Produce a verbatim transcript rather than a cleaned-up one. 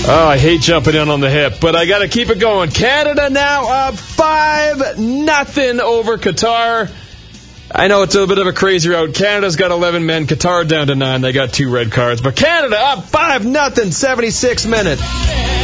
Oh, I hate jumping in on the hip, but I got to keep it going. Canada now up five nothing over Qatar. I know it's a bit of a crazy route. Canada's got eleven men. Qatar down to nine. They got two red cards. But Canada up five nothing, seventy-six minutes.